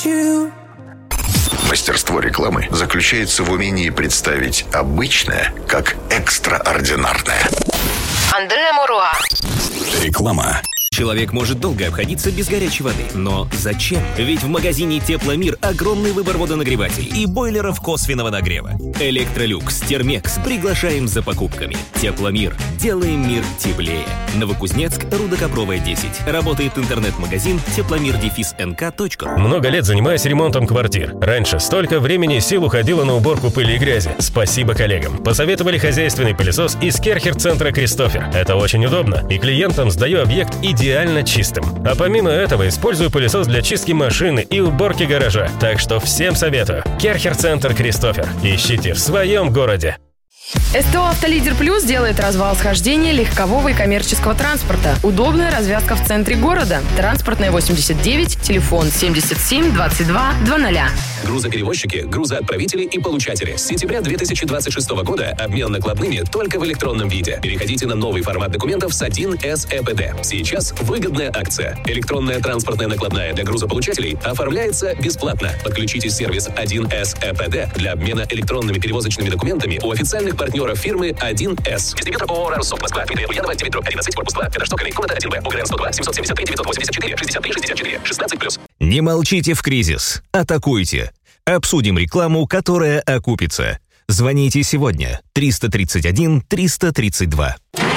Мастерство рекламы заключается в умении представить обычное как экстраординарное. Андре Муруа. Реклама. Человек может долго обходиться без горячей воды. Но зачем? Ведь в магазине Тепломир огромный выбор водонагревателей и бойлеров косвенного нагрева. Электролюкс, Термекс. Приглашаем за покупками. Тепломир. Делаем мир теплее. Новокузнецк, Рудокопровая, 10. Работает интернет-магазин тепломир-нк.ру. Много лет занимаюсь ремонтом квартир. Раньше столько времени и сил уходило на уборку пыли и грязи. Спасибо коллегам. Посоветовали хозяйственный пылесос из Керхер-центра «Кристофер». Это очень удобно, и клиентам сдаю объект идеально чистым. А помимо этого использую пылесос для чистки машины и уборки гаража. Так что всем советую. Керхер-центр «Кристофер». Ищите в своем городе. СТО «Автолидер Плюс» делает развал схождения легкового и коммерческого транспорта. Удобная развязка в центре города. Транспортная 89, телефон 77 22 00. Грузоперевозчики, грузоотправители и получатели. С сентября 2026 года обмен накладными только в электронном виде. Переходите на новый формат документов с 1С ЭПД. Сейчас выгодная акция. Электронная транспортная накладная для грузополучателей оформляется бесплатно. Подключите сервис 1С ЭПД для обмена электронными перевозочными документами у официальных партнеров фирмы 1С. Дистрибьютор ООО «Рарсофт Москва», Дмитрия Ульянова, 9/11, корпус 2, Петр комната 1Б, УГРН 102, 773, 984, 63, 64, 16+. Не молчите в кризис. Атакуйте. Обсудим рекламу, которая окупится. Звоните сегодня. 331 332.